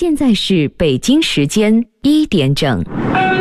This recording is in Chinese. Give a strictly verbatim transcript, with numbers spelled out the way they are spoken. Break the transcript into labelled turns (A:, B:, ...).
A: 现在是北京时间一点整。